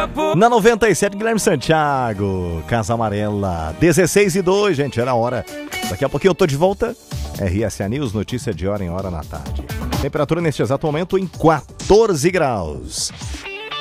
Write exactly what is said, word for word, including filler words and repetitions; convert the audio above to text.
Na noventa e sete, Guilherme Santiago, Casa Amarela, dezesseis e dois, gente, era a hora. Daqui a pouquinho eu tô de volta. R S A News, notícia de hora em hora na tarde. Temperatura neste exato momento em quatorze graus.